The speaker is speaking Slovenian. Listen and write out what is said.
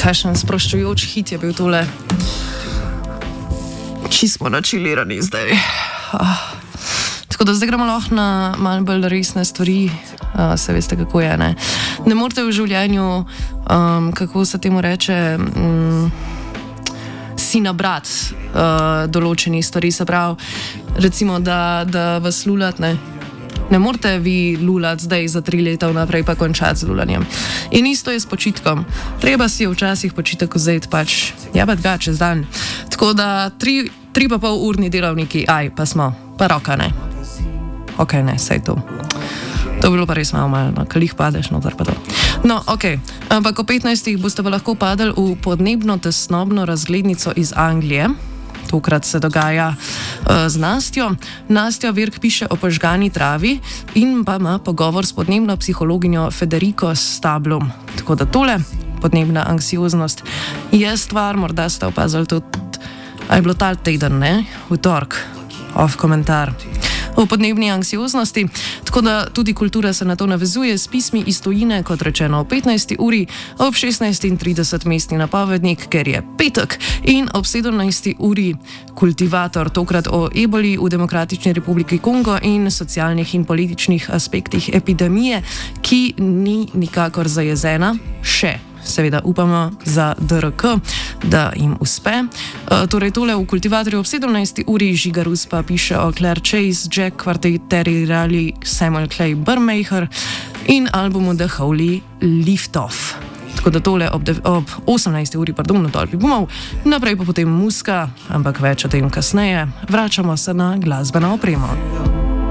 Kakšen sproščujoč hit je bil tole. Čisto načilirani zdaj. Tako da zdaj gremo lahko na malo bolj resne stvari, se veste, kako je. Ne morete v življenju, kako se temu reče, si nabrati določenih stvari. Se pravi, recimo, da vas lulat, ne morete vi lulati zdaj za 3 leta vnaprej pa končati z lulanjem. In isto je s počitkom. Treba si včasih počitek vzeti pač, jabat ga čez dan. Tako da 3,5 urni delavniki, pa smo, pa roka ne. Ok, ne, sej to. To bi bilo pa res malo, kalih padeš noter pa to. No, ok, ampak o 15 boste pa lahko padali v podnebno tesnobno razglednico iz Anglije. Tokrat se dogaja z Nastjo. Nastja Virk piše o požgani travi in pa ima pogovor s podnebno psihologinjo Federico Stablom. Tako da tole, podnebna anksioznost, je stvar, morda ste opazili tudi, a je bilo ta teden, v torek, off komentar o podnebni anksioznosti, tako da tudi kultura se na to navezuje s pismi iz tujine, kot rečeno o 15. uri, ob 16:30 mestni napovednik, ker je petek, in ob 17. uri kultivator, tokrat o eboli v Demokratični republiki Kongo in socialnih in političnih aspektih epidemije, ki ni nikakor zajezena še. Seveda upamo za DRK, da jim uspe. Torej tole v kultivatorju ob 17. uri Žiga Rus pa piše o Claire Chase, Jack Quartet, Terry Riley, Samuel Clay Burmacher in albumu The Holy Liftoff. Tako da tole ob 18. uri, na Tolpi Bumov, naprej pa potem muska, ampak več o tem kasneje. Vračamo se na glasbeno opremo.